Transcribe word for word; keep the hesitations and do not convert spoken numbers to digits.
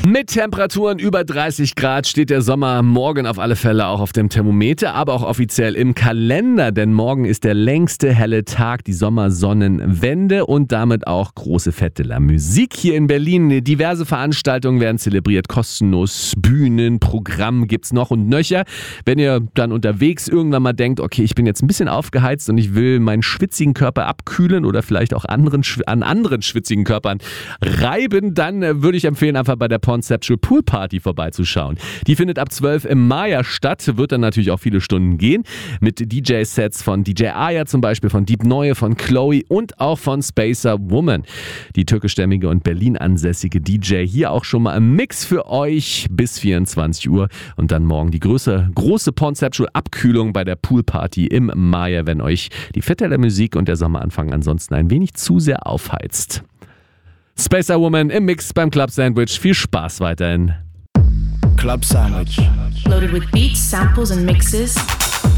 Mit Temperaturen über dreißig Grad steht der Sommer morgen auf alle Fälle auch auf dem Thermometer, aber auch offiziell im Kalender, denn morgen ist der längste helle Tag, die Sommersonnenwende und damit auch große Fête de la Musique hier in Berlin. Diverse Veranstaltungen werden zelebriert, kostenlos, Bühnen, Programm gibt's noch und nöcher. Wenn ihr dann unterwegs irgendwann mal denkt, okay, ich bin jetzt ein bisschen aufgeheizt und ich will meinen schwitzigen Körper abkühlen oder vielleicht auch anderen, an anderen schwitzigen Körpern reiben, dann würde ich empfehlen, einfach bei der Conceptual Pool Party vorbeizuschauen. Die findet ab zwölf im Maya statt, wird dann natürlich auch viele Stunden gehen, mit D J-Sets von D J Aya zum Beispiel, von Deep Neue, von Chloe und auch von Spacer Woman. Die türkischstämmige und Berlin ansässige D J hier auch schon mal im Mix für euch bis vierundzwanzig Uhr und dann morgen die große, große Conceptual Abkühlung bei der Pool Party im Maya, wenn euch die Fête de la Musique und der Sommeranfang ansonsten ein wenig zu sehr aufheizt. Spacer Woman im Mix beim Club Sandwich. Viel Spaß weiterhin. Club Sandwich. Loaded with beats, samples and mixes.